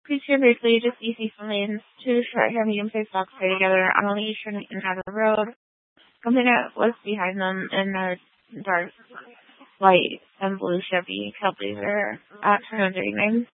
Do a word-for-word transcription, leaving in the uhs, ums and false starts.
Please turn briefly to C C lanes. Two short-hair, medium-sized dogs play together on a leash running out of the road. Something that was behind them in their dark white and blue Chevy Trailblazer at twenty-one thirty-nine.